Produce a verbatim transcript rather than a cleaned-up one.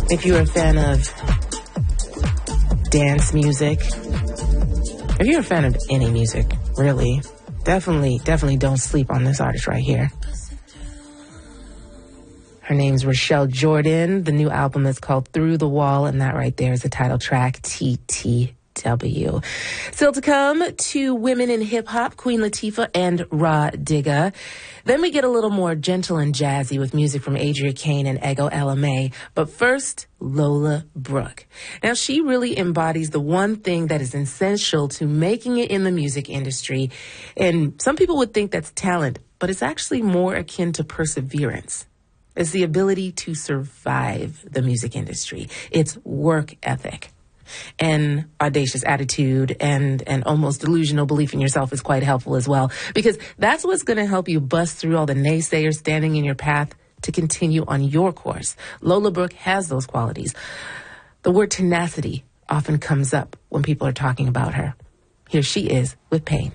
If you're a fan of dance music, if you're a fan of any music, really, definitely, definitely don't sleep on this artist right here. Her name's Rochelle Jordan. The new album is called Through the Wall, and that right there is the title track, T T W. Still to come, two women in hip-hop, Queen Latifah and Rah Digga. Then we get a little more gentle and jazzy with music from Adria Kane and Ego L M A. But first, Lola Brooke. Now, she really embodies the one thing that is essential to making it in the music industry. And some people would think that's talent, but it's actually more akin to perseverance. It's the ability to survive the music industry. It's work ethic. And audacious attitude and and almost delusional belief in yourself is quite helpful as well, because that's what's going to help you bust through all the naysayers standing in your path to continue on your course. Lola Brooke has those qualities. The word tenacity often comes up when people are talking about her. Here she is with Pain.